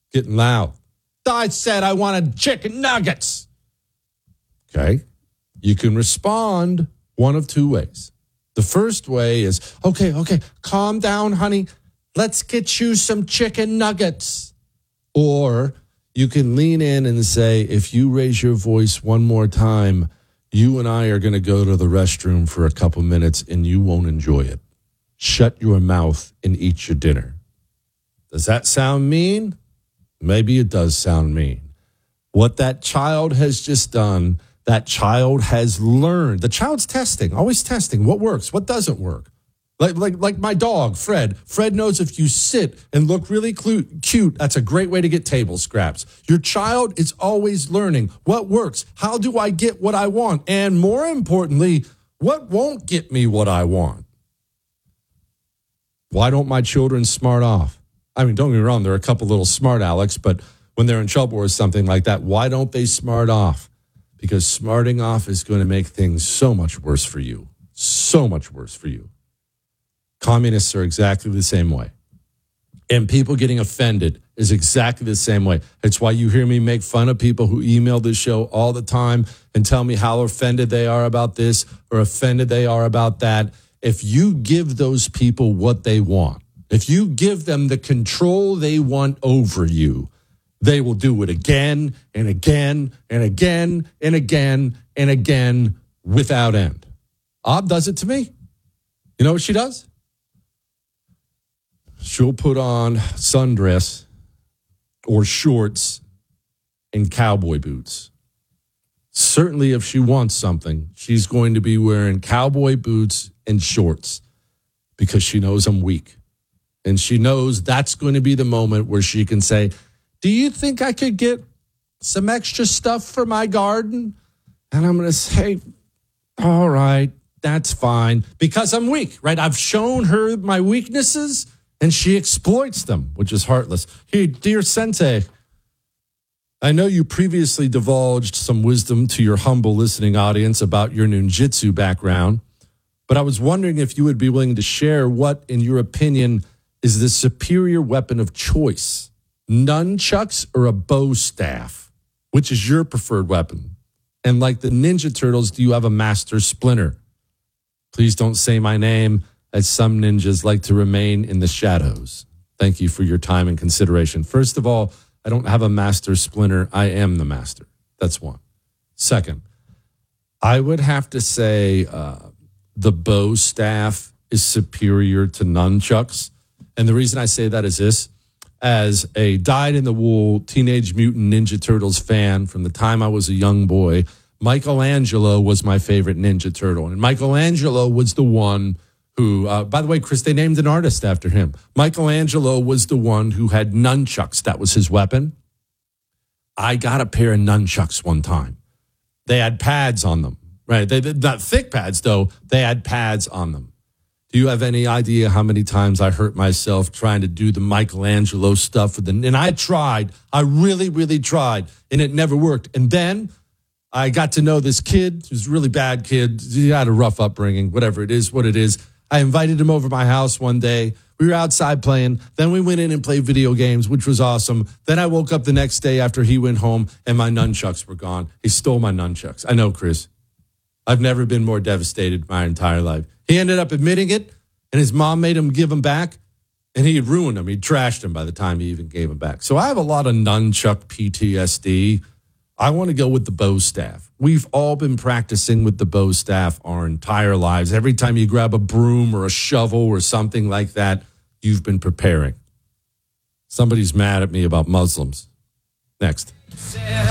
Getting loud. I said I wanted chicken nuggets. Okay. You can respond one of two ways. The first way is, okay, calm down, honey. Let's get you some chicken nuggets. Or you can lean in and say, if you raise your voice one more time, you and I are going to go to the restroom for a couple minutes and you won't enjoy it. Shut your mouth and eat your dinner. Does that sound mean? Maybe it does sound mean. What that child has just done, that child has learned. The child's testing, always testing. What works? What doesn't work? Like my dog, Fred. Fred knows if you sit and look really cute, that's a great way to get table scraps. Your child is always learning what works. How do I get what I want? And more importantly, what won't get me what I want? Why don't my children smart off? I mean, don't get me wrong, there are a couple little smart Alex, but when they're in trouble or something like that, why don't they smart off? Because smarting off is going to make things so much worse for you. So much worse for you. Communists are exactly the same way. And people getting offended is exactly the same way. It's why you hear me make fun of people who email this show all the time and tell me how offended they are about this or offended they are about that. If you give those people what they want, if you give them the control they want over you, they will do it again and again and again and again and again without end. Ob does it to me. You know what she does? She'll put on sundress or shorts and cowboy boots. Certainly if she wants something, she's going to be wearing cowboy boots and shorts because she knows I'm weak. And she knows that's going to be the moment where she can say, do you think I could get some extra stuff for my garden? And I'm going to say, all right, that's fine, because I'm weak, right? I've shown her my weaknesses, and she exploits them, which is heartless. Hey, dear Sensei, I know you previously divulged some wisdom to your humble listening audience about your ninjutsu background, but I was wondering if you would be willing to share what, in your opinion, is the superior weapon of choice, nunchucks or a bow staff? Which is your preferred weapon? And like the Ninja Turtles, do you have a master splinter? Please don't say my name, as some ninjas like to remain in the shadows. Thank you for your time and consideration. First of all, I don't have a master splinter. I am the master. That's one. Second, I would have to say the bow staff is superior to nunchucks. And the reason I say that is this. As a dyed-in-the-wool Teenage Mutant Ninja Turtles fan from the time I was a young boy, Michelangelo was my favorite Ninja Turtle. And Michelangelo was the one who, by the way, Chris, they named an artist after him. Michelangelo was the one who had nunchucks. That was his weapon. I got a pair of nunchucks one time. They had pads on them, right? They not thick pads, though. They had pads on them. Do you have any idea how many times I hurt myself trying to do the Michelangelo stuff? And I tried. I really, really tried, and it never worked. And then I got to know this kid. He was a really bad kid. He had a rough upbringing, whatever it is, what it is. I invited him over to my house one day. We were outside playing. Then we went in and played video games, which was awesome. Then I woke up the next day after he went home, and my nunchucks were gone. He stole my nunchucks. I know, Chris. I've never been more devastated my entire life. He ended up admitting it, and his mom made him give them back, and he had ruined them. He trashed them by the time he even gave them back. So I have a lot of nunchuck PTSD. I want to go with the bow staff. We've all been practicing with the bow staff our entire lives. Every time you grab a broom or a shovel or something like that, you've been preparing. Somebody's mad at me about Muslims. Next.